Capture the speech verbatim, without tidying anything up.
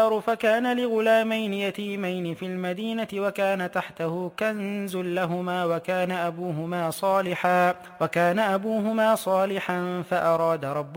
الجدار فكان لغلامين يتيمين في المدينة وكان تحته كنز لهما وكان أبوهما صالحا وكان أبوهما صالحا فأراد ربهما